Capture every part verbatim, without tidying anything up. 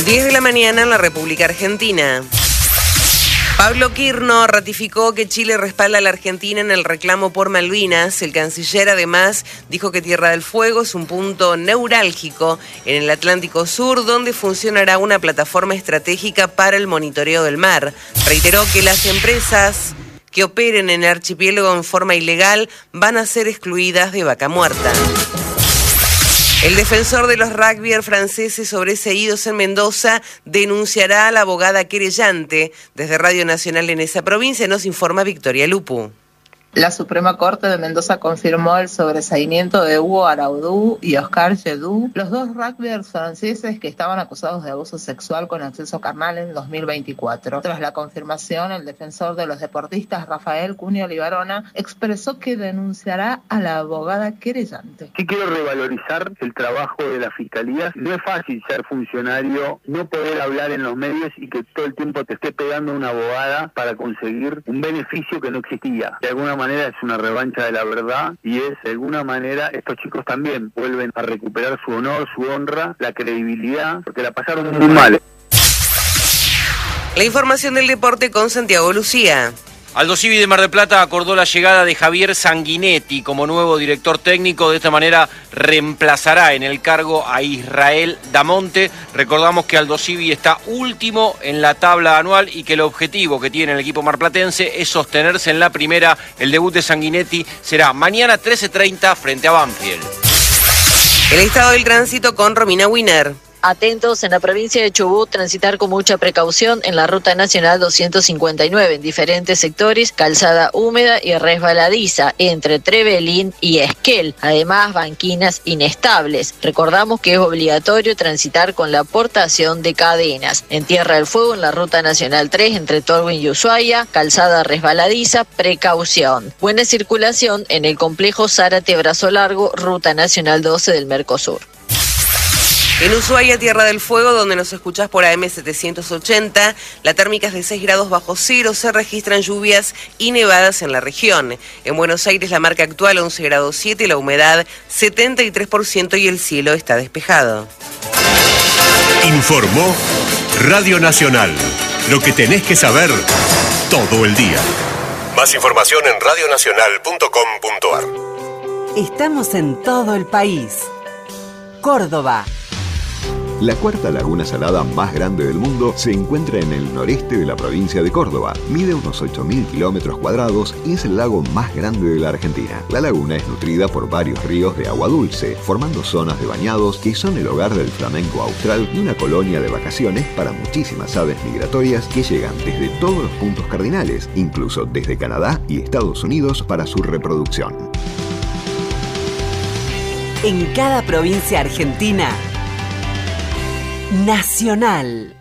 diez de la mañana en la República Argentina. Pablo Quirno ratificó que Chile respalda a la Argentina en el reclamo por Malvinas. El canciller además dijo que Tierra del Fuego es un punto neurálgico en el Atlántico Sur donde funcionará una plataforma estratégica para el monitoreo del mar. Reiteró que las empresas que operen en el archipiélago en forma ilegal van a ser excluidas de Vaca Muerta. El defensor de los rugbyers franceses sobreseídos en Mendoza denunciará a la abogada querellante. Desde Radio Nacional en esa provincia nos informa Victoria Lupu. La Suprema Corte de Mendoza confirmó el sobreseimiento de Hugo Araudú y Oscar Jedú, los dos rugbyers franceses que estaban acusados de abuso sexual con acceso carnal en dos mil veinticuatro. Tras la confirmación, el defensor de los deportistas, Rafael Cunio Libarona, expresó que denunciará a la abogada querellante. Sí quiero revalorizar el trabajo de la Fiscalía. No es fácil ser funcionario, no poder hablar en los medios y que todo el tiempo te esté pegando una abogada para conseguir un beneficio que no existía. De alguna manera manera es una revancha de la verdad y es, de alguna manera, estos chicos también vuelven a recuperar su honor, su honra, la credibilidad, porque la pasaron muy mal. La información del deporte con Santiago Lucía. Aldosivi de Mar del Plata acordó la llegada de Javier Sanguinetti como nuevo director técnico. De esta manera reemplazará en el cargo a Israel Damonte. Recordamos que Aldosivi está último en la tabla anual y que el objetivo que tiene el equipo marplatense es sostenerse en la primera. El debut de Sanguinetti será mañana trece treinta frente a Banfield. El estado del tránsito con Romina Winer. Atentos en la provincia de Chubut, transitar con mucha precaución en la Ruta Nacional doscientos cincuenta y nueve en diferentes sectores, calzada húmeda y resbaladiza entre Trevelín y Esquel, además banquinas inestables. Recordamos que es obligatorio transitar con la aportación de cadenas. En Tierra del Fuego, en la Ruta Nacional tres entre Tolwyn y Ushuaia, calzada resbaladiza, precaución. Buena circulación en el complejo Zárate Brazo Largo, Ruta Nacional doce del Mercosur. En Ushuaia, Tierra del Fuego, donde nos escuchás por A M setecientos ochenta, la térmica es de seis grados bajo cero, se registran lluvias y nevadas en la región. En Buenos Aires la marca actual once grados siete, la humedad setenta y tres por ciento y el cielo está despejado. Informó Radio Nacional, lo que tenés que saber todo el día. Más información en radio nacional punto com punto a r. Estamos en todo el país. Córdoba. La cuarta laguna salada más grande del mundo se encuentra en el noreste de la provincia de Córdoba. Mide unos ocho mil kilómetros cuadrados y es el lago más grande de la Argentina. La laguna es nutrida por varios ríos de agua dulce, formando zonas de bañados que son el hogar del flamenco austral y una colonia de vacaciones para muchísimas aves migratorias que llegan desde todos los puntos cardinales, incluso desde Canadá y Estados Unidos para su reproducción. En cada provincia argentina, Nacional.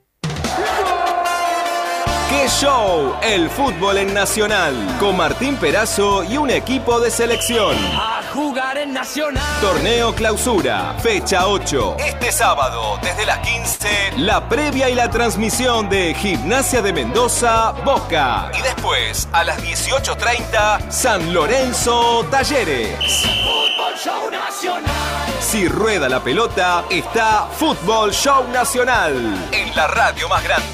¡Qué show! El fútbol en Nacional, con Martín Perazo y un equipo de selección. A jugar en Nacional. Torneo Clausura, fecha ocho. Este sábado, desde las quince, la previa y la transmisión de Gimnasia de Mendoza, Boca. Y después, a las dieciocho treinta, San Lorenzo, Talleres. Fútbol Show Nacional. Si rueda la pelota, está Fútbol Show Nacional, en la radio más grande.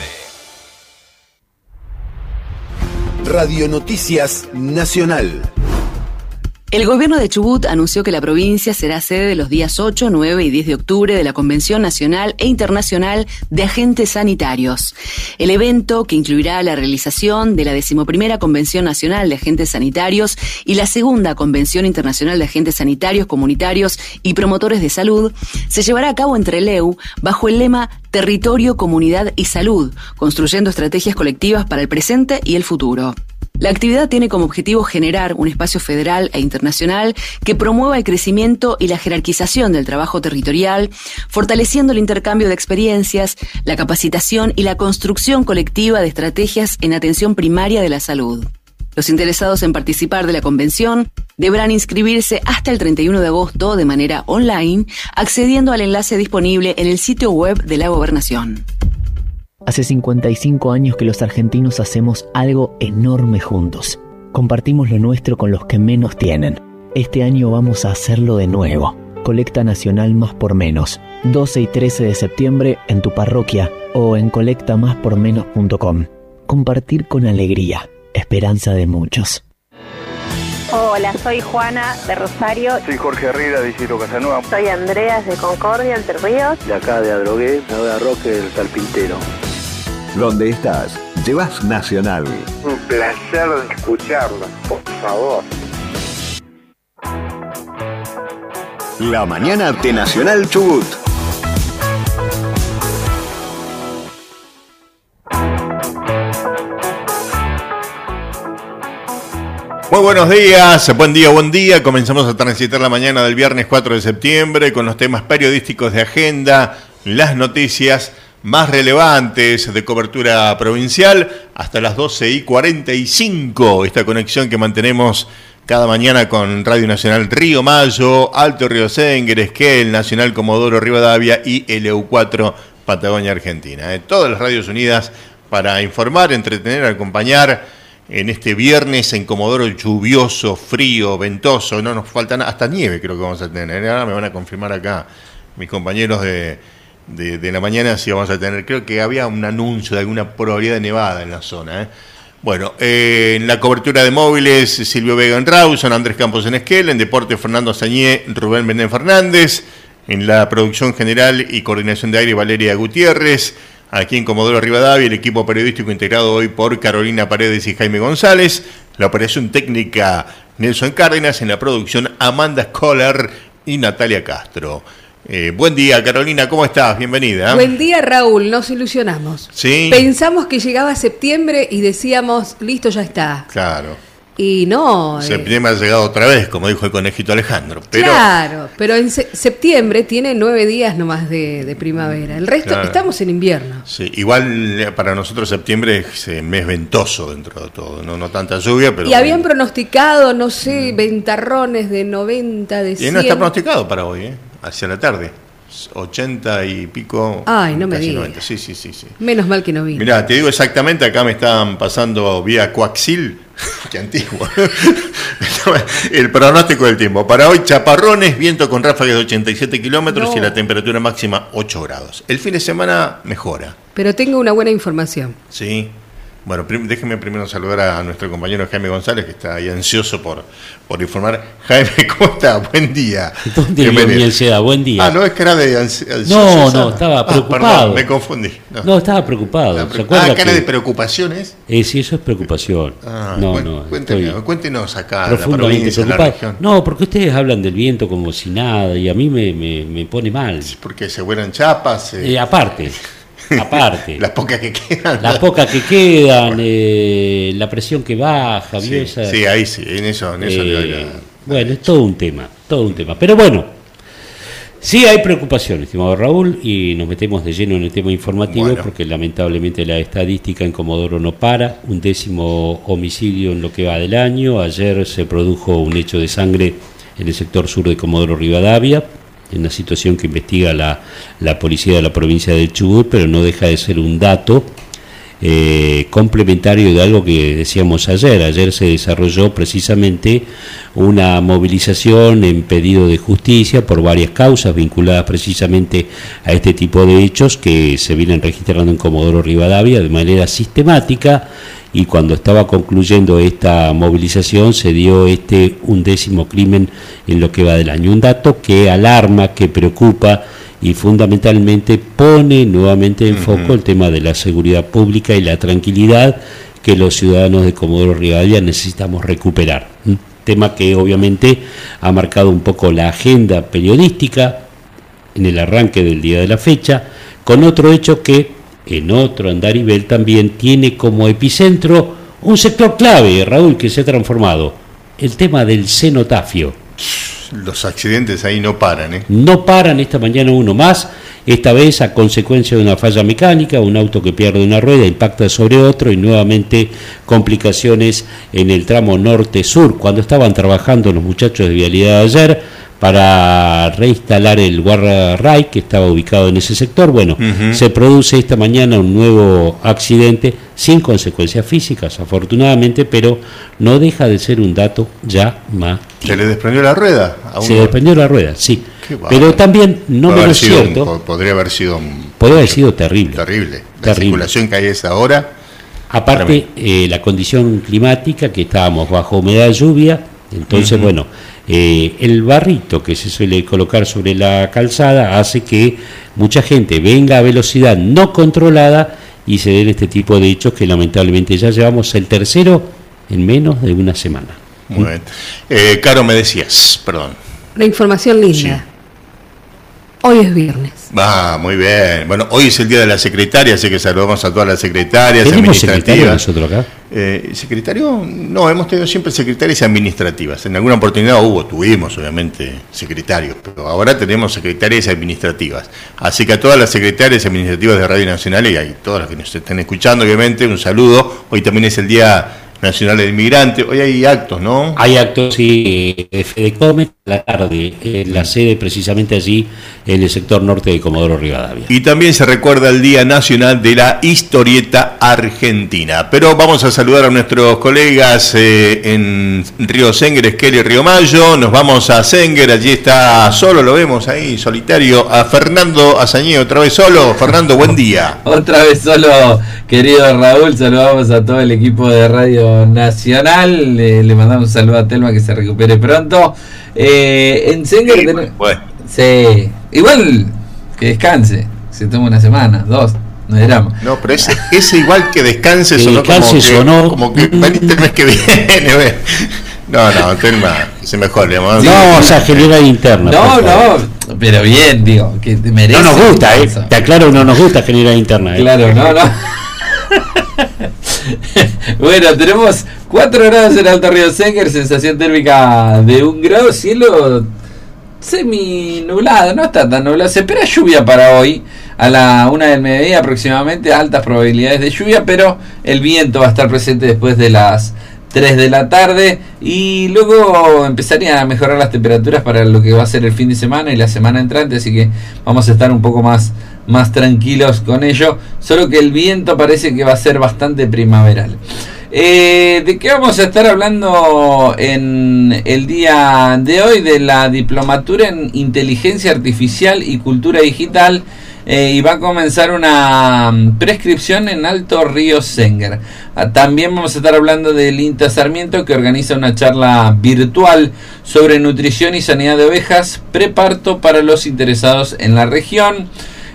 Radio Noticias Nacional. El gobierno de Chubut anunció que la provincia será sede de los días ocho, nueve y diez de octubre de la Convención Nacional e Internacional de Agentes Sanitarios. El evento, que incluirá la realización de la decimoprimera Convención Nacional de Agentes Sanitarios y la segunda Convención Internacional de Agentes Sanitarios, Comunitarios y Promotores de Salud, se llevará a cabo en Trelew bajo el lema Territorio, Comunidad y Salud, construyendo estrategias colectivas para el presente y el futuro. La actividad tiene como objetivo generar un espacio federal e internacional que promueva el crecimiento y la jerarquización del trabajo territorial, fortaleciendo el intercambio de experiencias, la capacitación y la construcción colectiva de estrategias en atención primaria de la salud. Los interesados en participar de la convención deberán inscribirse hasta el treinta y uno de agosto de manera online, accediendo al enlace disponible en el sitio web de la Gobernación. Hace cincuenta y cinco años que los argentinos hacemos algo enorme juntos. Compartimos lo nuestro con los que menos tienen. Este año vamos a hacerlo de nuevo. colecta nacional Más por Menos, doce y trece de septiembre en tu parroquia o en colecta más por menos punto com. Compartir con alegría, esperanza de muchos. Hola, soy Juana de Rosario. Soy Jorge Herrera de Isidro Casanova. Soy Andreas de Concordia, Entre Ríos. De acá de Adrogué, de Roque del Salpintero. Donde estás, llevas Nacional. Un placer escucharlo, por favor. La mañana de Nacional Chubut. Muy buenos días, buen día, buen día. Comenzamos a transitar la mañana del viernes cuatro de septiembre con los temas periodísticos de agenda, las noticias más relevantes de cobertura provincial, hasta las doce y cuarenta y cinco. Esta conexión que mantenemos cada mañana con Radio Nacional Río Mayo, Alto Río Senguer, Esquel, Nacional Comodoro Rivadavia y L U cuatro Patagonia Argentina. Eh, todas las radios unidas para informar, entretener, acompañar en este viernes en Comodoro lluvioso, frío, ventoso. No nos falta nada, hasta nieve creo que vamos a tener. Ahora me van a confirmar acá mis compañeros de, de, de la mañana si vamos a tener. Creo que había un anuncio de alguna probabilidad de nevada en la zona, ¿eh? Bueno, eh, en la cobertura de móviles, Silvio Vega en Rawson, Andrés Campos en Esquel, en Deporte, Fernando Sañé, Rubén Bendén Fernández, en la producción general y coordinación de aire, Valeria Gutiérrez, aquí en Comodoro Rivadavia, el equipo periodístico integrado hoy por Carolina Paredes y Jaime González, la operación técnica Nelson Cárdenas, en la producción Amanda Scholar y Natalia Castro. Eh, buen día, Carolina, ¿cómo estás? Bienvenida. Buen día, Raúl, nos ilusionamos. Sí. Pensamos que llegaba septiembre y decíamos, listo, ya está. Claro. Y no. Septiembre eh... ha llegado otra vez, como dijo el conejito Alejandro. Pero... Claro, pero en se- septiembre tiene nueve días nomás de, de primavera. El resto, claro, estamos en invierno. Sí, igual para nosotros septiembre es el mes ventoso dentro de todo, no, no tanta lluvia, pero... Y habían pronosticado, no sé, mm. ventarrones de noventa, de cien. Y no está pronosticado para hoy, ¿eh? Hacia la tarde. ochenta y pico. Ay, no me digas. noventa. Sí, sí, sí, sí. Menos mal que no vi. Mirá, te digo exactamente, acá me estaban pasando vía coaxil, qué antiguo. El pronóstico del tiempo. Para hoy, chaparrones, viento con ráfagas de ochenta y siete kilómetros no. Y la temperatura máxima ocho grados. El fin de semana mejora. Pero tengo una buena información. Sí. Bueno, prim- déjeme primero saludar a nuestro compañero Jaime González, que está ahí ansioso por, por informar. Jaime, ¿cómo está? Buen día. ¿Dónde vio mi ansiedad? Buen día. Ah, no, es cara de ansiedad. No, no, estaba preocupado. Ah, perdón, me confundí. No, no estaba preocupado. ¿Se acuerda? Ah, cara que... de preocupaciones. Eh, sí, eso es preocupación. Ah, no, cu- no. Cuéntenos, estoy cuéntenos acá, la provincia, en la región. No, porque ustedes hablan del viento como si nada y a mí me, me, me pone mal. Porque se vuelan chapas. Eh... Eh, aparte. Aparte, las pocas que quedan, las pocas que quedan, eh, la presión que baja, sí, esa, sí, ahí sí, en eso, en eso eh, le bueno, es todo un tema, todo un tema. Pero bueno, sí hay preocupación, estimado Raúl, y nos metemos de lleno en el tema informativo, bueno, porque lamentablemente la estadística en Comodoro no para. Un décimo homicidio en lo que va del año. Ayer se produjo un hecho de sangre en el sector sur de Comodoro Rivadavia, en una situación que investiga la, la policía de la provincia del Chubut, pero no deja de ser un dato eh, complementario de algo que decíamos ayer. Ayer se desarrolló precisamente una movilización en pedido de justicia por varias causas vinculadas precisamente a este tipo de hechos que se vienen registrando en Comodoro Rivadavia de manera sistemática. Y cuando estaba concluyendo esta movilización se dio este undécimo crimen en lo que va del año. Un dato que alarma, que preocupa y fundamentalmente pone nuevamente en foco uh-huh. el tema de la seguridad pública y la tranquilidad que los ciudadanos de Comodoro Rivadavia necesitamos recuperar. Un tema que obviamente ha marcado un poco la agenda periodística en el arranque del día de la fecha, con otro hecho que en otro andarivel también tiene como epicentro un sector clave, Raúl, que se ha transformado, el tema del cenotafio. Los accidentes ahí no paran, ¿eh? No paran, esta mañana uno más, esta vez a consecuencia de una falla mecánica, un auto que pierde una rueda, impacta sobre otro y nuevamente complicaciones en el tramo norte-sur. Cuando estaban trabajando los muchachos de vialidad ayer para reinstalar el guardarray que estaba ubicado en ese sector, bueno, uh-huh. se produce esta mañana un nuevo accidente sin consecuencias físicas, afortunadamente, pero no deja de ser un dato llamativo. deportivo. ¿Se le desprendió la rueda? A uno? Se desprendió la rueda, sí. Pero también, no menos cierto... Un, podría haber sido un... Podría haber sido terrible. Terrible. La terrible. circulación que hay a esa hora... Aparte, eh, la condición climática, que estábamos bajo humedad, lluvia, entonces, uh-huh. bueno, eh, el barrito que se suele colocar sobre la calzada hace que mucha gente venga a velocidad no controlada y se den este tipo de hechos que lamentablemente ya llevamos el tercero en menos de una semana. Muy ¿Mm? bien. Eh, Caro, me decías, perdón. La información linda. Sí. Hoy es viernes. Ah, muy bien. Bueno, hoy es el día de la secretaria, así que saludamos a todas las secretarias ¿Tenemos administrativas. secretario nosotros acá? Eh, ¿Secretario? No, hemos tenido siempre secretarias administrativas. En alguna oportunidad hubo, tuvimos obviamente secretarios, pero ahora tenemos secretarias administrativas. Así que a todas las secretarias administrativas de Radio Nacional y a todas las que nos estén escuchando, obviamente, un saludo. Hoy también es el Día Nacional del Inmigrante. Hoy hay actos, ¿no? Hay actos, sí, de Fedecome, la tarde, en la sede precisamente allí, en el sector norte de Comodoro Rivadavia. Y también se recuerda el Día Nacional de la Historieta Argentina. Pero vamos a saludar a nuestros colegas eh, en Río Senguer, Esquel y Río Mayo. Nos vamos a Senguer, allí está solo, lo vemos ahí, solitario, a Fernando Azañé, otra vez solo. Fernando, buen día. Otra vez solo, querido Raúl, saludamos a todo el equipo de Radio Nacional, le, le mandamos un saludo a Telma, que se recupere pronto. Eh, en Senguer, sí, ten... bueno. sí, igual que descanse, se toma una semana, dos, no es drama. No, pero ese, ese igual que descanse, sonó descanse como, sonó... que, como que veniste el mes que viene. No, no, Telma, se mejor. Le no, sí, o sea, general interna. No, no, pero bien, digo, que merece. No nos gusta, eh, te aclaro, no nos gusta general interna. Eh. Claro, no, no. Bueno, tenemos cuatro grados en Alto Río Senguer, sensación térmica de un grado, cielo semi nublado, no está tan nublado, se espera lluvia para hoy a la una del mediodía aproximadamente, altas probabilidades de lluvia, pero el viento va a estar presente después de las tres de la tarde y luego empezarían a mejorar las temperaturas para lo que va a ser el fin de semana y la semana entrante, así que vamos a estar un poco más más tranquilos con ello, solo que el viento parece que va a ser bastante primaveral. Eh, ¿De qué vamos a estar hablando en el día de hoy? De la diplomatura en inteligencia artificial y cultura digital, eh, y va a comenzar una prescripción en Alto Río Senguer. Ah, también vamos a estar hablando del INTA Sarmiento, que organiza una charla virtual sobre nutrición y sanidad de ovejas, preparto para los interesados en la región.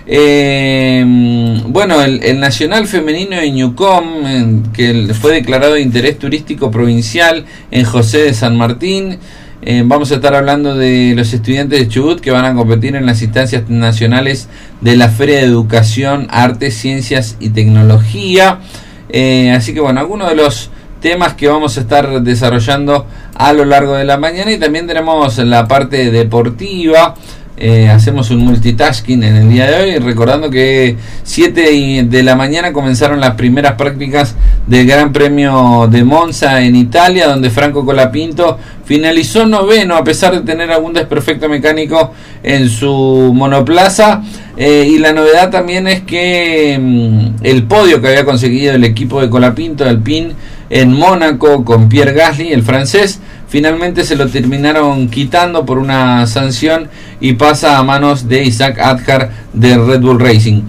Eh, bueno, el, el Nacional Femenino de Ñucom, eh, que fue declarado de interés turístico provincial en José de San Martín. Eh, vamos a estar hablando de los estudiantes de Chubut que van a competir en las instancias nacionales de la Feria de Educación, Arte, Ciencias y Tecnología. Eh, así que bueno, algunos de los temas que vamos a estar desarrollando a lo largo de la mañana, y también tenemos la parte deportiva. Eh, hacemos un multitasking en el día de hoy, recordando que siete de la mañana comenzaron las primeras prácticas del Gran Premio de Monza en Italia, donde Franco Colapinto finalizó noveno a pesar de tener algún desperfecto mecánico en su monoplaza. Eh, y la novedad también es que mmm, el podio que había conseguido el equipo de Colapinto, Alpine, en Mónaco con Pierre Gasly, el francés, finalmente se lo terminaron quitando por una sanción y pasa a manos de Isaac Adjar de Red Bull Racing.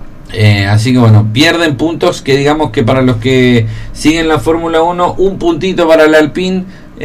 Eh, así que bueno, pierden puntos que digamos que para los que siguen la Fórmula uno, un puntito para el Alpine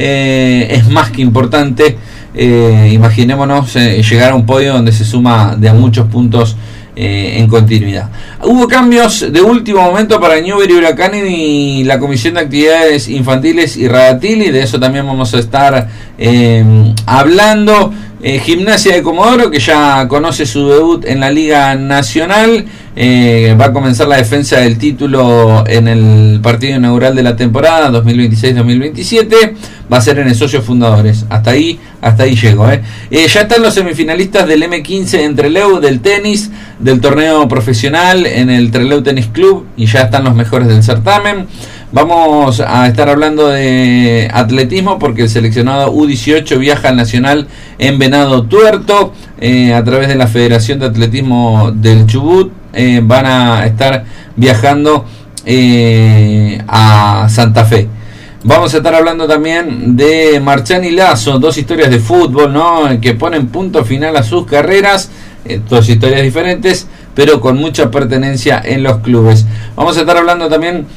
eh, es más que importante. Eh, imaginémonos eh, llegar a un podio donde se suma de a muchos puntos Eh, en continuidad. Hubo cambios de último momento para Newbery Huracán y la Comisión de Actividades Infantiles y Radatil, y de eso también vamos a estar eh, hablando. Eh, Gimnasia de Comodoro, que ya conoce su debut en la Liga Nacional, eh, va a comenzar la defensa del título en el partido inaugural de la temporada dos mil veintiséis dos mil veintisiete. Va a ser en el Socios Fundadores. Hasta ahí, hasta ahí llego. Eh. Eh, ya están los semifinalistas del eme quince en Trelew, del tenis, del torneo profesional en el Trelew Tennis Club, y ya están los mejores del certamen. Vamos a estar hablando de atletismo porque el seleccionado U dieciocho viaja al Nacional en Venado Tuerto, eh, a través de la Federación de Atletismo del Chubut. Eh, van a estar viajando eh, a Santa Fe. Vamos a estar hablando también de Marchán y Lazo, dos historias de fútbol, ¿no? Que ponen punto final a sus carreras, eh, dos historias diferentes, pero con mucha pertenencia en los clubes. Vamos a estar hablando también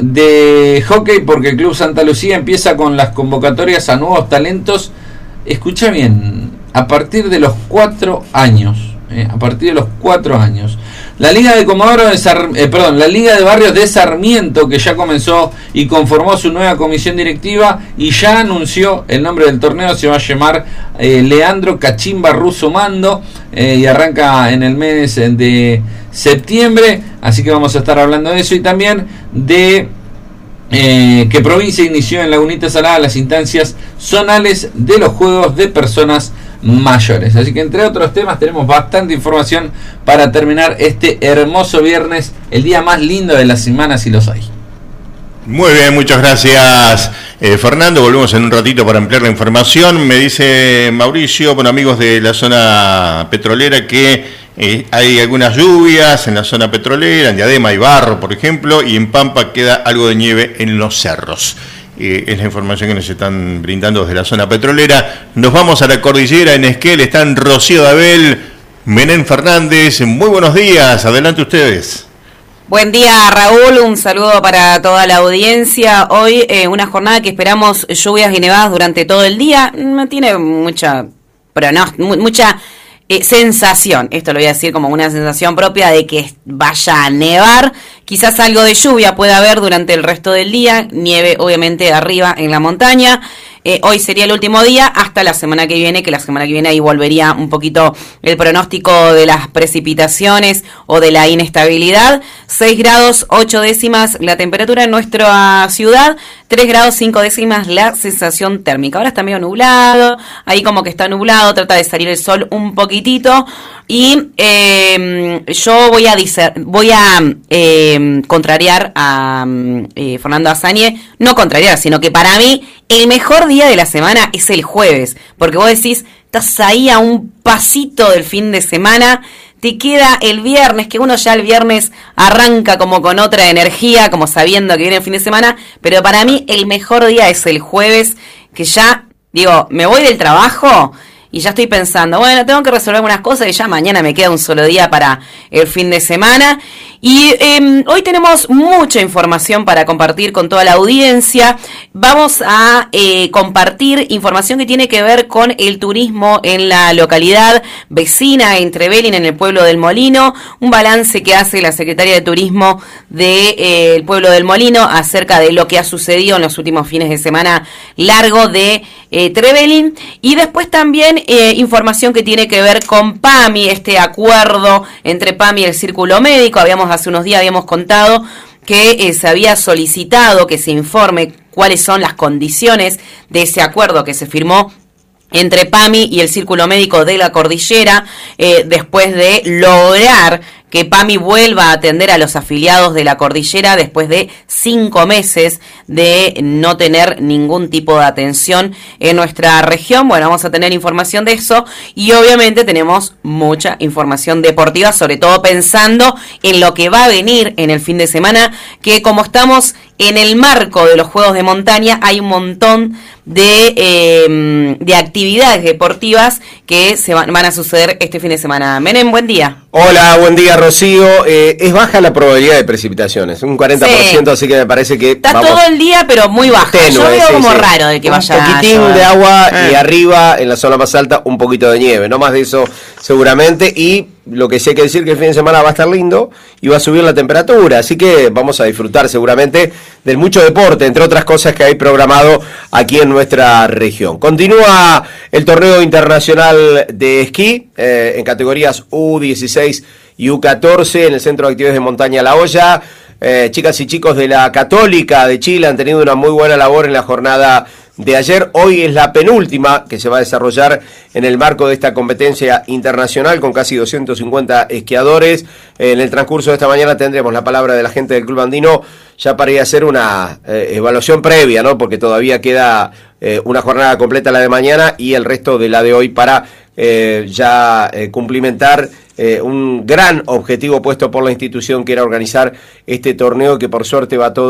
de hockey, porque el Club Santa Lucía empieza con las convocatorias a nuevos talentos. Escucha bien, a partir de los cuatro años. Eh, a partir de los cuatro años. La Liga de Comodoro de Sar, eh, perdón, la Liga de Barrios de Sarmiento, que ya comenzó y conformó su nueva comisión directiva y ya anunció el nombre del torneo, se va a llamar eh, Leandro Cachimba Russo Mando, eh, y arranca en el mes de septiembre, así que vamos a estar hablando de eso y también de eh, que provincia inició en Lagunita Salada las instancias zonales de los juegos de personas mayores. Así que entre otros temas tenemos bastante información para terminar este hermoso viernes, el día más lindo de la semana si los hay. Muy bien, muchas gracias eh, Fernando. Volvemos en un ratito para ampliar la información. Me dice Mauricio, bueno, amigos de la zona petrolera, que eh, hay algunas lluvias en la zona petrolera, en Diadema hay barro, por ejemplo, y en Pampa queda algo de nieve en los cerros. Eh, es la información que nos están brindando desde la zona petrolera. Nos vamos a la cordillera, en Esquel están Rocío Dabel, Menén Fernández. Muy buenos días, adelante ustedes. Buen día, Raúl, un saludo para toda la audiencia. Hoy eh, una jornada que esperamos lluvias y nevadas durante todo el día. No tiene mucha, pero no, mucha eh, sensación, esto lo voy a decir como una sensación propia de que vaya a nevar. Quizás algo de lluvia pueda haber durante el resto del día, nieve obviamente arriba en la montaña. Eh, hoy sería el último día hasta la semana que viene, que la semana que viene ahí volvería un poquito el pronóstico de las precipitaciones o de la inestabilidad. seis grados ocho décimas la temperatura en nuestra ciudad, tres grados cinco décimas la sensación térmica. Ahora está medio nublado, ahí como que está nublado, trata de salir el sol un poquitito. Y eh, yo voy a dicer, voy a eh, contrariar a eh, Fernando Azañe, no contrariar, sino que para mí el mejor día de la semana es el jueves, porque vos decís, estás ahí a un pasito del fin de semana, te queda el viernes, que uno ya el viernes arranca como con otra energía, como sabiendo que viene el fin de semana, pero para mí el mejor día es el jueves, que ya, digo, me voy del trabajo y ya estoy pensando, bueno, tengo que resolver algunas cosas y ya mañana me queda un solo día para el fin de semana. Y eh, hoy tenemos mucha información para compartir con toda la audiencia. Vamos a eh, compartir información que tiene que ver con el turismo en la localidad vecina entre Belín, en el pueblo del Molino. Un balance que hace la Secretaria de Turismo del de, eh, pueblo del Molino acerca de lo que ha sucedido en los últimos fines de semana largo de eh, Trevelin. Y después también eh, información que tiene que ver con PAMI, este acuerdo entre PAMI y el Círculo Médico. Habíamos hace unos días habíamos contado que eh, se había solicitado que se informe cuáles son las condiciones de ese acuerdo que se firmó entre PAMI y el Círculo Médico de la Cordillera, eh, después de lograr que PAMI vuelva a atender a los afiliados de la Cordillera después de cinco meses de no tener ningún tipo de atención en nuestra región. Bueno, vamos a tener información de eso y obviamente tenemos mucha información deportiva, sobre todo pensando en lo que va a venir en el fin de semana, que como estamos en el marco de los Juegos de Montaña, hay un montón de, eh, de actividades deportivas que se van, van a suceder este fin de semana. Menem, buen día. Hola, buen día, Rocío. Eh, es baja la probabilidad de precipitaciones, un cuarenta por ciento, sí. Así que me parece que está vamos, todo el día, pero muy baja. Tenue, Yo veo sí, como sí. raro de que un vaya. Un poquitín a de agua eh. y arriba, en la zona más alta, un poquito de nieve. No más de eso, seguramente. Y lo que sí hay que decir que el fin de semana va a estar lindo y va a subir la temperatura. Así que vamos a disfrutar seguramente del mucho deporte, entre otras cosas que hay programado aquí en nuestra región. Continúa el torneo internacional de esquí eh, en categorías U dieciséis y U catorce en el Centro de Actividades de Montaña La Hoya. Eh, chicas y chicos de la Católica de Chile han tenido una muy buena labor en la jornada de ayer. Hoy es la penúltima que se va a desarrollar en el marco de esta competencia internacional con casi doscientos cincuenta esquiadores. En el transcurso de esta mañana tendremos la palabra de la gente del Club Andino ya para ir a hacer una eh, evaluación previa, ¿no? Porque todavía queda eh, una jornada completa la de mañana y el resto de la de hoy para eh, ya eh, cumplimentar Eh, un gran objetivo puesto por la institución, que era organizar este torneo, que por suerte va todo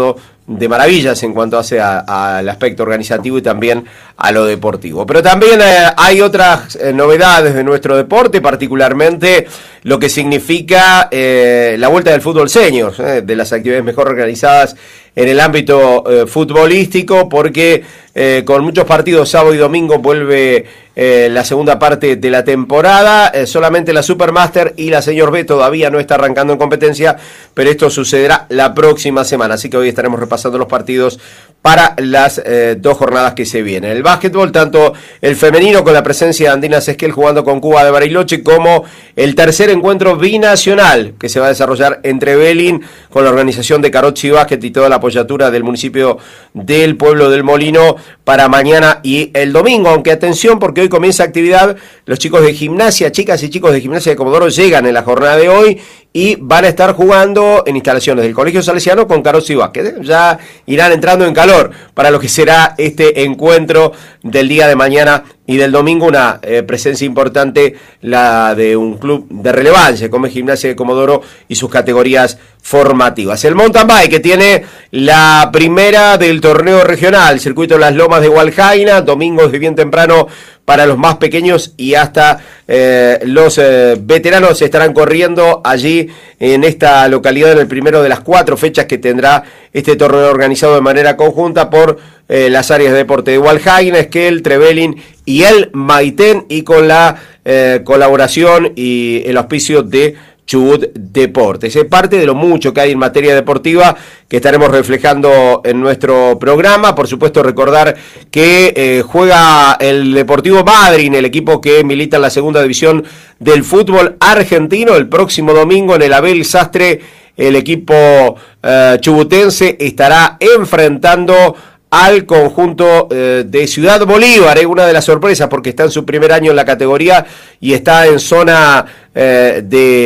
de maravillas en cuanto hace al aspecto organizativo y también a lo deportivo. Pero también eh, hay otras eh, novedades de nuestro deporte, particularmente lo que significa eh, la vuelta del fútbol senior, eh, de las actividades mejor organizadas en el ámbito eh, futbolístico, porque eh, con muchos partidos sábado y domingo vuelve eh, la segunda parte de la temporada. Eh, solamente la Supermaster y la Senior B todavía no está arrancando en competencia, pero esto sucederá la próxima semana, así que hoy estaremos repasando los partidos para las eh, dos jornadas que se vienen. El básquetbol, tanto el femenino con la presencia de Andinas Esquel jugando con Cuba de Bariloche, como el tercer encuentro binacional que se va a desarrollar entre Belín con la organización de Carozzi Básquet y toda la apoyatura del municipio del Pueblo del Molino para mañana y el domingo. Aunque atención, porque hoy comienza actividad, los chicos de gimnasia, chicas y chicos de gimnasia de Comodoro llegan en la jornada de hoy y van a estar jugando en instalaciones del Colegio Salesiano con Carozzi Básquet. Ya irán entrando en calor para lo que será este encuentro del día de mañana y del domingo. Una eh, presencia importante, la de un club de relevancia como es Gimnasia de Comodoro y sus categorías formativas. El mountain bike, que tiene la primera del torneo regional, circuito Las Lomas de Hualjaina, domingos de bien temprano para los más pequeños y hasta eh, los eh, veteranos estarán corriendo allí en esta localidad en el primero de las cuatro fechas que tendrá este torneo organizado de manera conjunta por eh, las áreas de deporte de Hualjaina, Esquel, Trevelin y el Maitén, y con la eh, colaboración y el auspicio de Chubut Deportes. Es parte de lo mucho que hay en materia deportiva que estaremos reflejando en nuestro programa. Por supuesto, recordar que eh, juega el Deportivo Madryn, el equipo que milita en la segunda división del fútbol argentino, el próximo domingo en el Abel Sastre. El equipo eh, chubutense estará enfrentando al conjunto eh, de Ciudad Bolívar, eh, una de las sorpresas porque está en su primer año en la categoría y está en zona eh,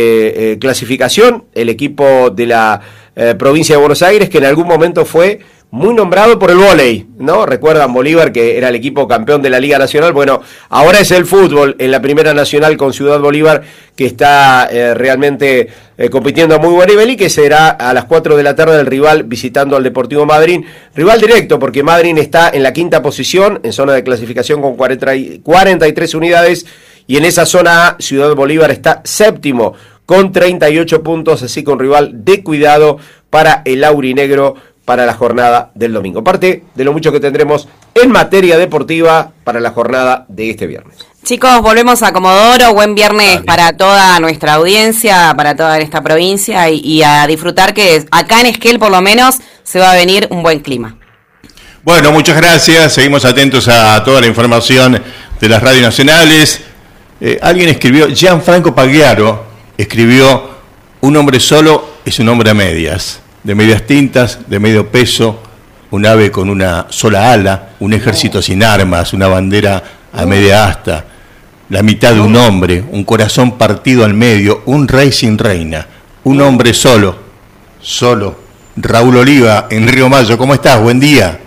de eh, clasificación, el equipo de la eh, provincia de Buenos Aires, que en algún momento fue muy nombrado por el vóley, ¿no? Recuerdan Bolívar, que era el equipo campeón de la Liga Nacional. Bueno, ahora es el fútbol en la Primera Nacional con Ciudad Bolívar, que está eh, realmente eh, compitiendo a muy buen nivel y que será a las cuatro de la tarde el rival visitando al Deportivo Madryn. Rival directo porque Madryn está en la quinta posición, en zona de clasificación con cuarenta y, cuarenta y tres unidades, y en esa zona A Ciudad Bolívar está séptimo con treinta y ocho puntos, así que un rival de cuidado para el aurinegro para la jornada del domingo. Parte de lo mucho que tendremos en materia deportiva para la jornada de este viernes. Chicos, volvemos a Comodoro. Buen viernes Dale. Para toda nuestra audiencia, para toda esta provincia y, y a disfrutar que acá en Esquel por lo menos se va a venir un buen clima. Bueno, muchas gracias. Seguimos atentos a toda la información de las radios nacionales. Eh, alguien escribió, Gianfranco Pagliaro escribió, un hombre solo es un hombre a medias. De medias tintas, de medio peso, un ave con una sola ala, un ejército sin armas, una bandera a media asta, la mitad de un hombre, un corazón partido al medio, un rey sin reina, un hombre solo, solo. Raúl Oliva, en Río Mayo, ¿cómo estás? Buen día.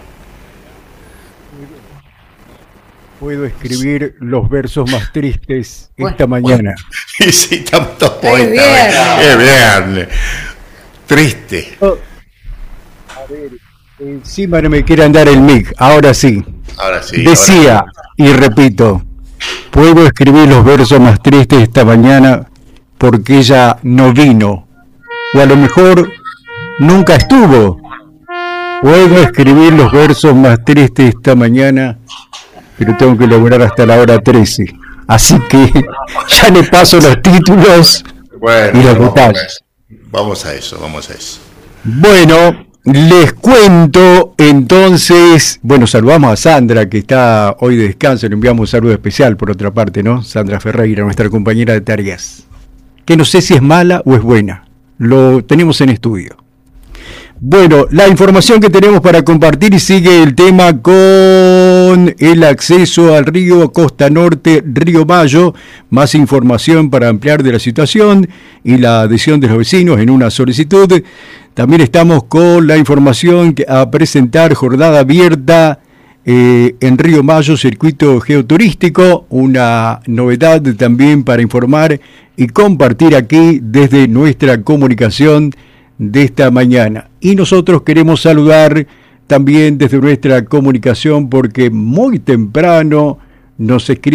Puedo escribir los versos más tristes esta bueno, mañana. Bueno. Sí, estamos todos poetas. ¡Qué viernes! Triste. Oh, a ver, encima no me quiere andar el mic, ahora sí. Ahora sí. Decía, ahora sí. Y repito, puedo escribir los versos más tristes esta mañana porque ella no vino, o a lo mejor nunca estuvo. Puedo escribir los versos más tristes esta mañana, pero tengo que lograr hasta la hora trece. Así que ya le paso los títulos bueno, y los detalles. Vamos a eso, vamos a eso. Bueno, les cuento entonces, bueno, saludamos a Sandra, que está hoy de descanso, le enviamos un saludo especial por otra parte, ¿no? Sandra Ferreira, nuestra compañera de tareas, que no sé si es mala o es buena, lo tenemos en estudio. Bueno, la información que tenemos para compartir, sigue el tema con el acceso al río Costa Norte, Río Mayo. Más información para ampliar de la situación y la adhesión de los vecinos en una solicitud. También estamos con la información que a presentar, jornada abierta eh, en Río Mayo, circuito geoturístico. Una novedad también para informar y compartir aquí desde nuestra comunicación de esta mañana. Y nosotros queremos saludar también desde nuestra comunicación porque muy temprano nos escribe